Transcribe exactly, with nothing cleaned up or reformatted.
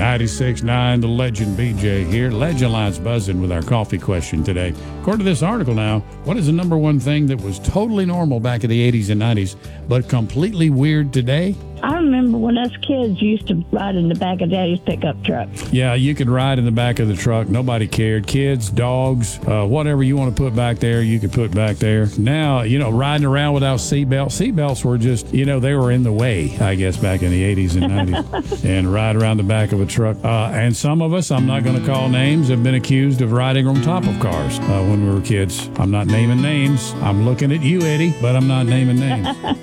ninety-six point nine, The Legend. B J here. Legend Line's buzzing with our coffee question today. According to this article now, what is the number one thing that was totally normal back in the eighties and nineties, but completely weird today? I remember when us kids used to ride in the back of Daddy's pickup truck. Yeah, you could ride in the back of the truck. Nobody cared. Kids, dogs, uh, whatever you want to put back there, you could put back there. Now, you know, riding around without seatbelts. Seatbelts were just, you know, they were in the way, I guess, back in the eighties and nineties. And ride around the back of a truck. Uh, and some of us, I'm not going to call names, have been accused of riding on top of cars uh, when we were kids. I'm not naming names. I'm looking at you, Eddie, but I'm not naming names.